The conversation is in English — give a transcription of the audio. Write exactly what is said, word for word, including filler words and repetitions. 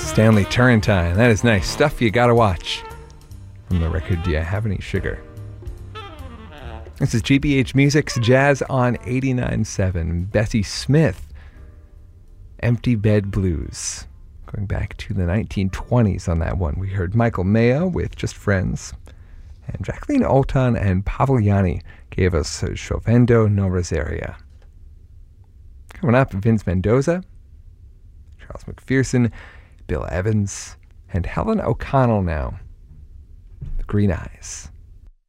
Stanley Turrentine. That is nice. Stuff you gotta watch. From the record, Do You Have Any Sugar? This is G B H Music's Jazz on eighty-nine point seven. Bessie Smith, Empty Bed Blues. Going back to the nineteen twenties on that one. We heard Michael Mayo with Just Friends. And Jacqueline Olton and Pavel Yanni gave us Chovendo no Rosaria. Coming up, Vince Mendoza, Charles McPherson, Bill Evans, and Helen O'Connell now. The Green Eyes.